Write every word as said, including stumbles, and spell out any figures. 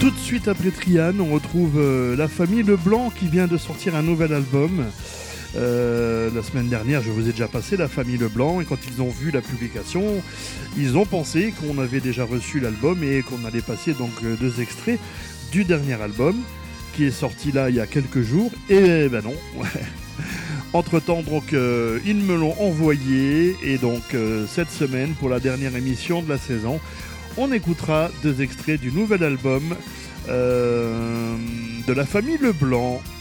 Tout de suite après Trian, on retrouve euh, la famille Leblanc qui vient de sortir un nouvel album. Euh, la semaine dernière, je vous ai déjà passé la famille Leblanc et quand ils ont vu la publication, ils ont pensé qu'on avait déjà reçu l'album et qu'on allait passer donc euh, deux extraits du dernier album qui est sorti là il y a quelques jours. Et ben non. Entre-temps, donc, euh, ils me l'ont envoyé et donc euh, cette semaine, pour la dernière émission de la saison, on écoutera deux extraits du nouvel album euh, de la famille Leblanc.